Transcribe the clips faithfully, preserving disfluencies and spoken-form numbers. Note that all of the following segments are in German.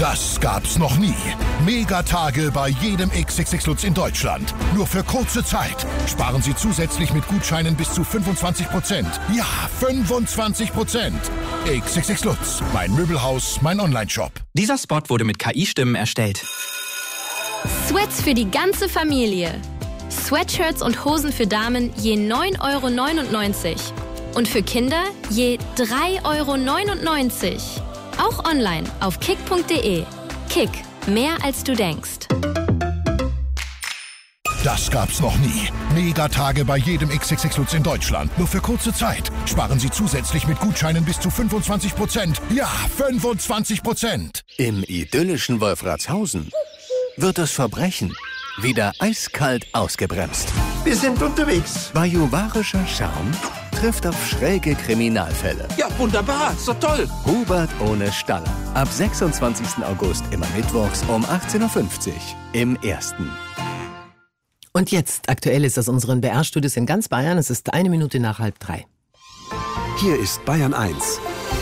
Das gab's noch nie. Megatage bei jedem X X X Lutz in Deutschland. Nur für kurze Zeit. Sparen Sie zusätzlich mit Gutscheinen bis zu fünfundzwanzig Prozent. Ja, fünfundzwanzig Prozent. X X X Lutz. Mein Möbelhaus, mein Onlineshop. Dieser Spot wurde mit K I-Stimmen erstellt. Sweats für die ganze Familie. Sweatshirts und Hosen für Damen je neun Euro neunundneunzig. Und für Kinder je drei Euro neunundneunzig. Auch online auf kick punkt de. Kick, mehr als du denkst. Das gab's noch nie. Megatage bei jedem X X X Lutz in Deutschland. Nur für kurze Zeit. Sparen Sie zusätzlich mit Gutscheinen bis zu fünfundzwanzig Prozent. Ja, fünfundzwanzig Prozent. Im idyllischen Wolfratshausen wird das Verbrechen wieder eiskalt ausgebremst. Wir sind unterwegs. Bajuwarischer Charme trifft auf schräge Kriminalfälle. Ja, wunderbar. Ist doch toll. Hubert ohne Staller. Ab sechsundzwanzigsten August immer mittwochs um achtzehn Uhr fünfzig im Ersten. Und jetzt, aktuell ist aus unseren B R-Studios in ganz Bayern. Es ist eine Minute nach halb drei. Hier ist Bayern eins.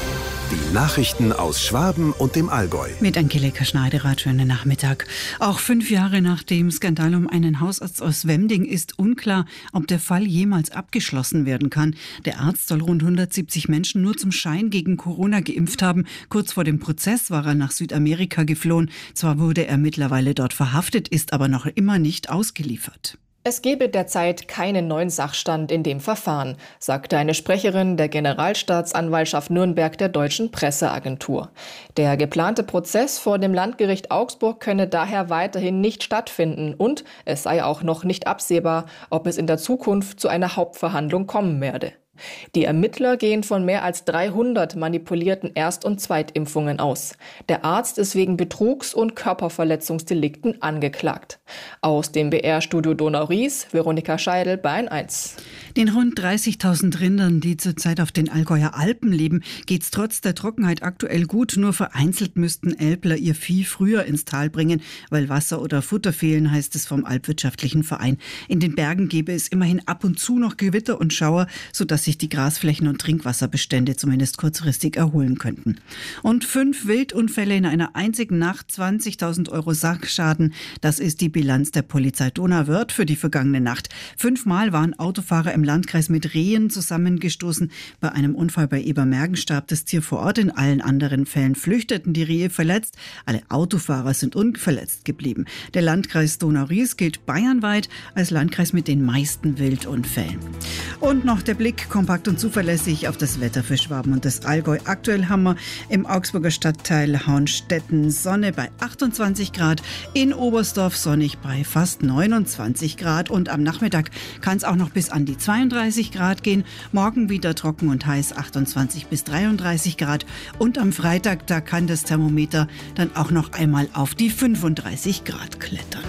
Die Nachrichten aus Schwaben und dem Allgäu. Mit Angelika Schneiderath, schönen Nachmittag. Auch fünf Jahre nach dem Skandal um einen Hausarzt aus Wemding ist unklar, ob der Fall jemals abgeschlossen werden kann. Der Arzt soll rund hundertsiebzig Menschen nur zum Schein gegen Corona geimpft haben. Kurz vor dem Prozess war er nach Südamerika geflohen. Zwar wurde er mittlerweile dort verhaftet, ist aber noch immer nicht ausgeliefert. Es gebe derzeit keinen neuen Sachstand in dem Verfahren, sagte eine Sprecherin der Generalstaatsanwaltschaft Nürnberg der Deutschen Presseagentur. Der geplante Prozess vor dem Landgericht Augsburg könne daher weiterhin nicht stattfinden und es sei auch noch nicht absehbar, ob es in der Zukunft zu einer Hauptverhandlung kommen werde. Die Ermittler gehen von mehr als dreihundert manipulierten Erst- und Zweitimpfungen aus. Der Arzt ist wegen Betrugs- und Körperverletzungsdelikten angeklagt. Aus dem B R-Studio Donau-Ries, Veronika Scheidel, Bayern eins. Den rund dreißigtausend Rindern, die zurzeit auf den Allgäuer Alpen leben, geht's trotz der Trockenheit aktuell gut. Nur vereinzelt müssten Älpler ihr Vieh früher ins Tal bringen, weil Wasser oder Futter fehlen, heißt es vom Alpwirtschaftlichen Verein. In den Bergen gäbe es immerhin ab und zu noch Gewitter und Schauer, sodass sich die Grasflächen und Trinkwasserbestände zumindest kurzfristig erholen könnten. Und fünf Wildunfälle in einer einzigen Nacht, zwanzigtausend Euro Sachschaden. Das ist die Bilanz der Polizei Donauwörth für die vergangene Nacht. Fünfmal waren Autofahrer im Landkreis mit Rehen zusammengestoßen. Bei einem Unfall bei Ebermergen starb das Tier vor Ort. In allen anderen Fällen flüchteten die Rehe verletzt. Alle Autofahrer sind unverletzt geblieben. Der Landkreis Donau-Ries gilt bayernweit als Landkreis mit den meisten Wildunfällen. Und noch der Blick kompakt und zuverlässig auf das Wetter für Schwaben und das Allgäu. Aktuell haben wir im Augsburger Stadtteil Hauenstetten Sonne bei achtundzwanzig Grad, in Oberstdorf sonnig bei fast neunundzwanzig Grad und am Nachmittag kann es auch noch bis an die zweiunddreißig Grad gehen. Morgen wieder trocken und heiß, achtundzwanzig bis dreiunddreißig Grad und am Freitag, da kann das Thermometer dann auch noch einmal auf die fünfunddreißig Grad klettern.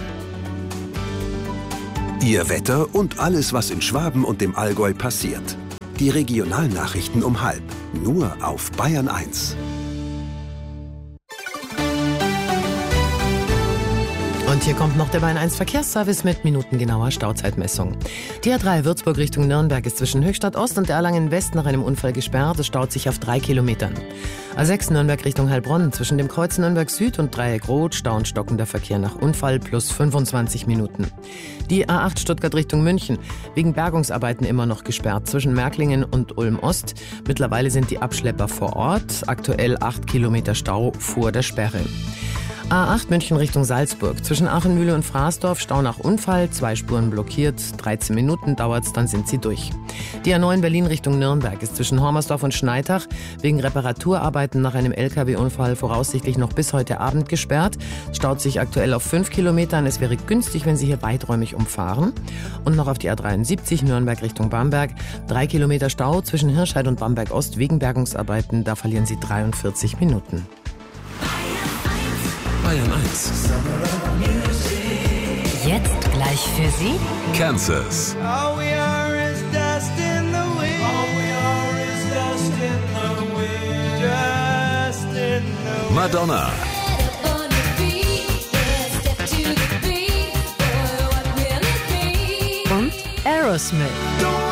Ihr Wetter und alles, was in Schwaben und dem Allgäu passiert. Die Regionalnachrichten um halb. Nur auf Bayern eins. Und hier kommt noch der Bayern eins Verkehrsservice mit minutengenauer Stauzeitmessung. Die A drei Würzburg Richtung Nürnberg ist zwischen Höchstadt Ost und Erlangen West nach einem Unfall gesperrt. Es staut sich auf drei Kilometern. A sechs Nürnberg Richtung Heilbronn zwischen dem Kreuz Nürnberg Süd und Dreieck Rot Stau und stockender Verkehr nach Unfall plus fünfundzwanzig Minuten. Die A acht Stuttgart Richtung München wegen Bergungsarbeiten immer noch gesperrt zwischen Märklingen und Ulm Ost. Mittlerweile sind die Abschlepper vor Ort. Aktuell acht Kilometer Stau vor der Sperre. A acht München Richtung Salzburg. Zwischen Achenmühle und Fraßdorf Stau nach Unfall. Zwei Spuren blockiert. dreizehn Minuten dauert's, dann sind sie durch. Die A neun Berlin Richtung Nürnberg ist zwischen Hormersdorf und Schneitach wegen Reparaturarbeiten nach einem L K W-Unfall voraussichtlich noch bis heute Abend gesperrt. Staut sich aktuell auf fünf Kilometern. Es wäre günstig, wenn Sie hier weiträumig umfahren. Und noch auf die A dreiundsiebzig Nürnberg Richtung Bamberg. Drei Kilometer Stau zwischen Hirscheid und Bamberg Ost wegen Bergungsarbeiten. Da verlieren Sie dreiundvierzig Minuten. Bayern eins. Jetzt gleich für Sie Kansas. All we are is dust in the wind. All we are is dust in the wind. Dust in the wind. Madonna. und Aerosmith.